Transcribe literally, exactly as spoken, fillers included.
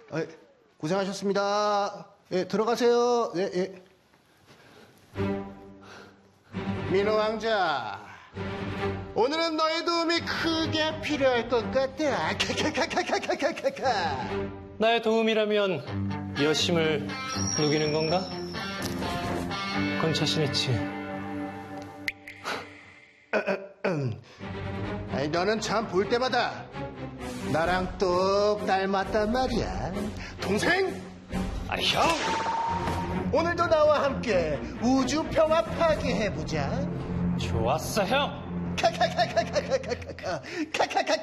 아, 고생하셨습니다. 예, 들어가세요. 예, 예. 민호 왕자, 오늘은 너의 도움이 크게 필요할 것 같아. 카카카카카카카카. 나의 도움이라면 여심을 누기는 건가? 그건 자신 있지. 아니, 너는 참 볼 때마다 나랑 똑 닮았단 말이야. 동생? 아니, 형! 오늘도 나와 함께 우주 평화 파괴해보자. 좋았어, 형! 카카카카카카카카. 카카카카.